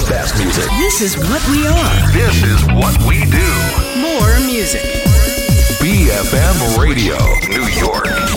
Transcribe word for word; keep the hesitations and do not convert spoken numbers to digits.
best music. This is what we are. This is what we do. More music. B F M Radio, New York.